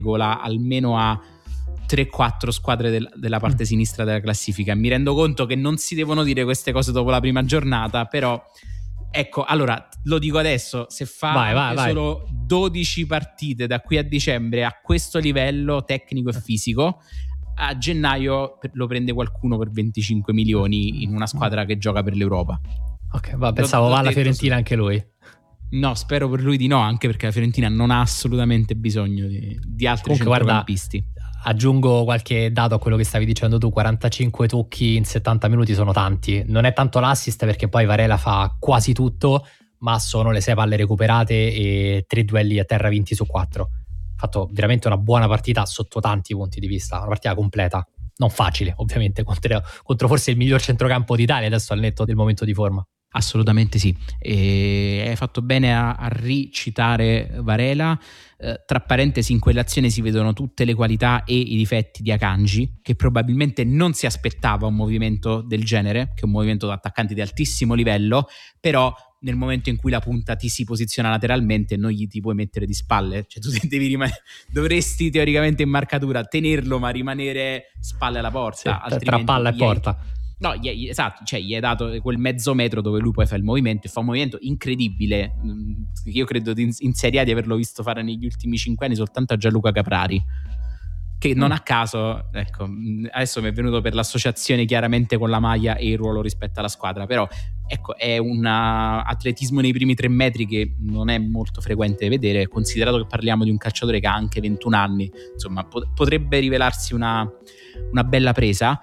gola almeno a 3-4 squadre della parte sinistra della classifica. Mi rendo conto che non si devono dire queste cose dopo la prima giornata, però ecco, allora lo dico adesso, se fa solo 12 partite da qui a dicembre a questo livello tecnico e fisico, a gennaio lo prende qualcuno per 25 milioni in una squadra che gioca per l'Europa. Ok, pensavo va alla Fiorentina anche lui. No, spero per lui di no, anche perché la Fiorentina non ha assolutamente bisogno di altri centrocampisti. Aggiungo qualche dato a quello che stavi dicendo tu: 45 tocchi in 70 minuti sono tanti. Non è tanto l'assist, perché poi Varela fa quasi tutto, ma sono le 6 palle recuperate e 3 duelli a terra vinti su 4. Fatto veramente una buona partita sotto tanti punti di vista, una partita completa, non facile ovviamente, contro forse il miglior centrocampo d'Italia adesso al netto del momento di forma. Assolutamente sì, e hai fatto bene a ricitare Varela. Tra parentesi, in quell'azione si vedono tutte le qualità e i difetti di Akanji, che probabilmente non si aspettava un movimento del genere, che è un movimento da attaccante di altissimo livello, però nel momento in cui la punta ti si posiziona lateralmente non gli ti puoi mettere di spalle, cioè tu devi dovresti teoricamente in marcatura tenerlo ma rimanere spalle alla porta, sì, tra palla e porta. No, esatto, cioè gli hai dato quel mezzo metro dove lui poi fa il movimento, e fa un movimento incredibile. Io credo in Serie A di averlo visto fare negli ultimi 5 anni soltanto a Gianluca Caprari, che non a caso, ecco, adesso mi è venuto per l'associazione chiaramente con la maglia e il ruolo rispetto alla squadra, però ecco, è un atletismo nei primi 3 metri che non è molto frequente vedere, considerato che parliamo di un calciatore che ha anche 21 anni, insomma potrebbe rivelarsi una bella presa.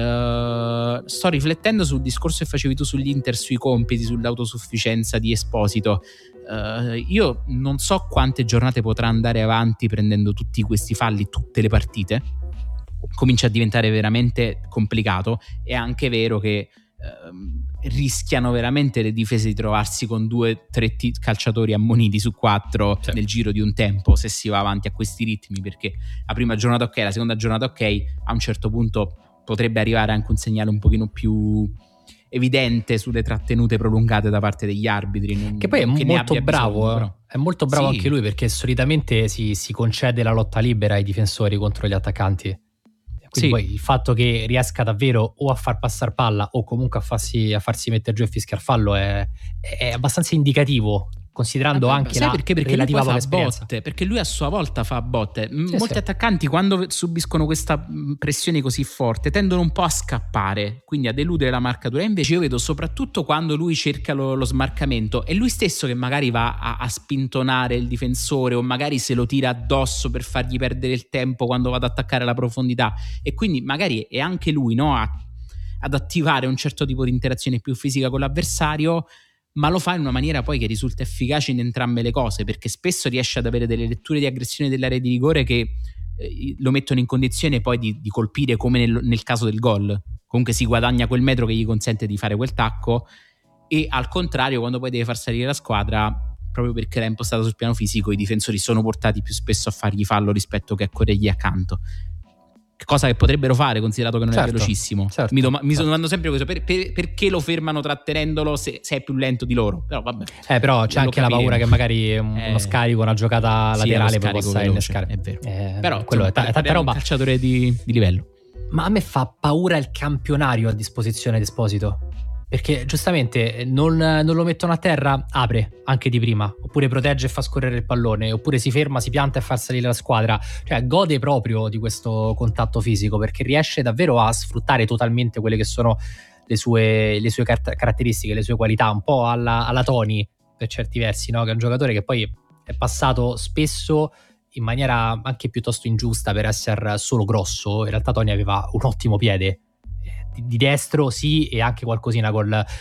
Sto riflettendo sul discorso che facevi tu sugli Inter, sui compiti, sull'autosufficienza di Esposito. Io non so quante giornate potrà andare avanti prendendo tutti questi falli tutte le partite. Comincia a diventare veramente complicato. È anche vero che rischiano veramente le difese di trovarsi con 2-3 calciatori ammoniti su 4 nel giro di un tempo, se si va avanti a questi ritmi, perché la prima giornata ok, la seconda giornata ok, a un certo punto potrebbe arrivare anche un segnale un pochino più evidente sulle trattenute prolungate da parte degli arbitri. Che poi è molto bravo, bisogno, è molto bravo, sì. Anche lui, perché solitamente si concede la lotta libera ai difensori contro gli attaccanti. Quindi poi il fatto che riesca davvero o a far passare palla o comunque a farsi mettere giù e fischiar fallo è abbastanza indicativo, considerando anche la relativa poca esperienza. Perché lui a sua volta fa botte. Molti attaccanti, quando subiscono questa pressione così forte, tendono un po' a scappare, quindi a deludere la marcatura. Invece io vedo soprattutto quando lui cerca lo smarcamento, è lui stesso che magari va a spintonare il difensore, o magari se lo tira addosso per fargli perdere il tempo quando va ad attaccare la profondità, e quindi magari è anche lui, no, ad attivare un certo tipo di interazione più fisica con l'avversario, ma lo fa in una maniera poi che risulta efficace in entrambe le cose, perché spesso riesce ad avere delle letture di aggressione dell'area di rigore che lo mettono in condizione poi di colpire, come nel caso del gol. Comunque si guadagna quel metro che gli consente di fare quel tacco, e al contrario quando poi deve far salire la squadra, proprio perché l'ha impostata sul piano fisico, i difensori sono portati più spesso a fargli fallo rispetto che a corrergli accanto. Cosa che potrebbero fare, considerato che non è velocissimo. Mi domando sempre questo, perché lo fermano trattenendolo se è più lento di loro. Però vabbè, però c'è anche la paura che magari uno scarico, una giocata laterale possa innescare. È vero. Però quello è tanta roba. Un calciatore di livello. Ma a me fa paura il campionario a disposizione di Esposito, perché giustamente non lo mettono a terra, apre anche di prima, oppure protegge e fa scorrere il pallone, oppure si ferma, si pianta e fa salire la squadra. Cioè gode proprio di questo contatto fisico, perché riesce davvero a sfruttare totalmente quelle che sono le sue caratteristiche, le sue qualità, un po' alla Toni per certi versi, no? Che è un giocatore che poi è passato spesso in maniera anche piuttosto ingiusta per essere solo grosso. In realtà Toni aveva un ottimo piede di destro, sì, e anche qualcosina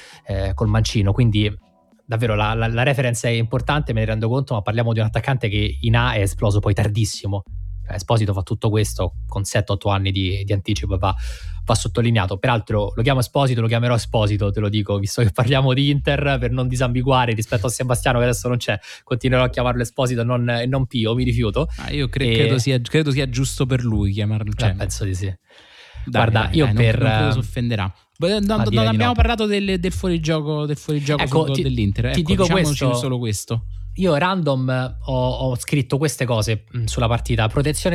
col mancino, quindi davvero la reference è importante, me ne rendo conto, ma parliamo di un attaccante che in A è esploso poi tardissimo. Esposito fa tutto questo con 7-8 anni di anticipo, va sottolineato. Peraltro lo chiamo Esposito, lo chiamerò Esposito, te lo dico, visto che parliamo di Inter, per non disambiguare rispetto a Sebastiano che adesso non c'è, continuerò a chiamarlo Esposito e non Pio, mi rifiuto. Io credo sia giusto per lui chiamarlo, penso di sì. Guarda, io non credo si offenderà. Non abbiamo parlato del fuorigioco ecco, dell'Inter. Ti dico questo, solo questo. Io random ho scritto queste cose sulla partita: protezione